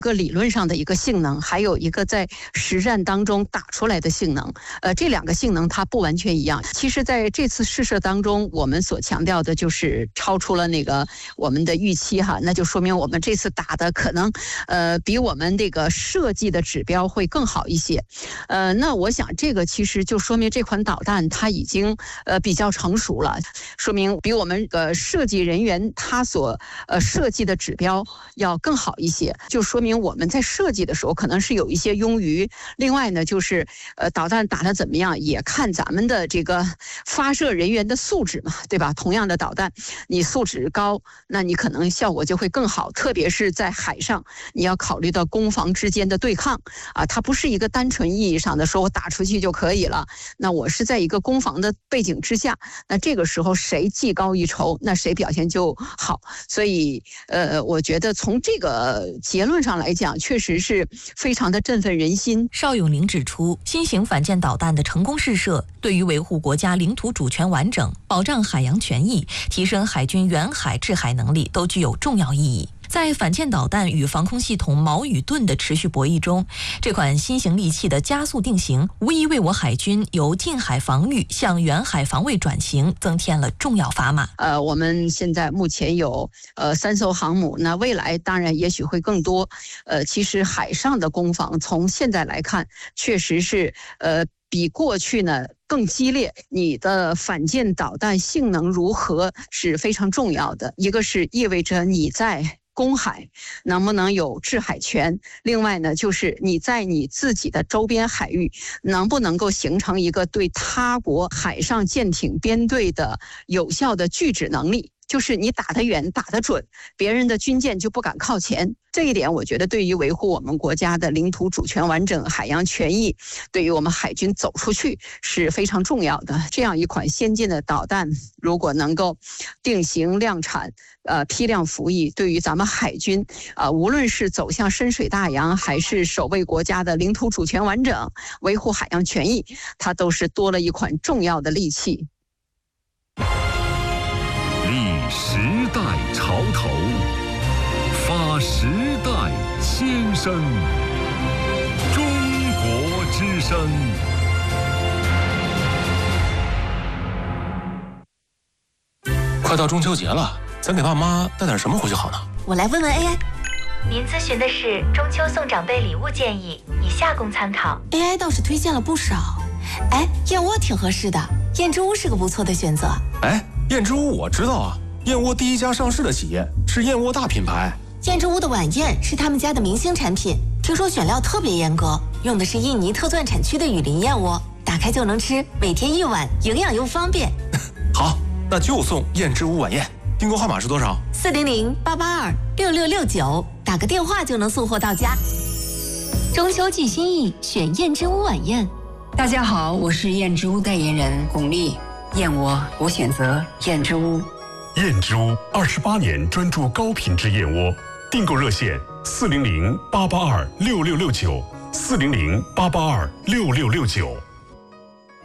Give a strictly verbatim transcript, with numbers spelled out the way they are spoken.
个理论上的一个性能，还有一个在实战当中打出来的性能，呃，这两个性能它不完全一样。其实在这次试射当中，我们所强调的就是超出了那个我们的预期哈，那就说明我们这次打的可能呃比我们这个设计的指标会更好一些。呃，那我想这个其实就说明这款导弹它已经呃比较成熟了，说明比我们呃设计人员他所呃设计的指标要更好一些，就说明我们在设计的时候可能是有一些庸余。另外呢，就是呃导弹打得怎么样，也看咱们的这个发射人员的素质嘛，对吧？同样的导弹，你素质高，那你可能效果就会更好。特别是在海上，你要考虑到攻防之间的对抗啊，它不是一个单纯意义上的说我打出去就可以了。那我是在一个攻防的背景之下，那这个时候谁技高一筹，那谁表现就好。所以呃，我觉得从这个结论上来讲，确实是非常的振奋人心。 邵永龄指出，新型反舰导弹的成功试射，对于维护国家领土主权完整、保障海洋权益、提升海军远海制海能力都具有重要意义。在反舰导弹与防空系统矛与盾的持续博弈中，这款新型利器的加速定型，无疑为我海军由近海防御向远海防卫转型增添了重要砝码。 呃，我们现在目前有呃三艘航母，那未来当然也许会更多。呃，其实海上的攻防从现在来看，确实是呃比过去呢更激烈。你的反舰导弹性能如何是非常重要的，一个是意味着你在公海能不能有制海权，另外呢就是你在你自己的周边海域能不能够形成一个对他国海上舰艇编队的有效的拒止能力，就是你打得远打得准，别人的军舰就不敢靠前。这一点我觉得对于维护我们国家的领土主权完整、海洋权益，对于我们海军走出去是非常重要的。这样一款先进的导弹如果能够定型量产，呃批量服役，对于咱们海军啊、呃，无论是走向深水大洋，还是守卫国家的领土主权完整、维护海洋权益，它都是多了一款重要的利器。 立时代潮头，发时代先声。中国之声。 快到中秋节了，咱给爸妈带点什么回去好呢？ 我来问问 A I。 您咨询的是中秋送长辈礼物建议，以下供参考。 A I 倒是推荐了不少。哎，燕窝挺合适的，燕之屋是个不错的选择。 哎，燕之屋我知道啊，燕窝第一家上市的企业是燕窝大品牌。 燕之屋的晚宴是他们家的明星产品，听说选料特别严格，用的是印尼特钻产区的雨林燕窝，打开就能吃，每天一碗，营养又方便。 好，那就送燕之屋晚宴。订购号码是多少？ 四零零八八二六六六九，打个电话就能送货到家。 中秋寄心意，选燕之屋晚宴。 大家好，我是燕之屋代言人巩俐。燕窝，我选择燕之屋。 燕之屋二十八年专注高品质燕窝，订购热线四零零八八二六六六九，四零零八八二六六六九。